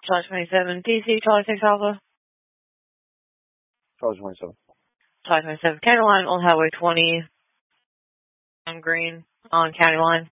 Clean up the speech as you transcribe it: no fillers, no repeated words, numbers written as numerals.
Charlie 27, DC, Charlie 6 Alpha. Charlie 27. Charlie 27, County Line on Highway 20 on Green on County Line.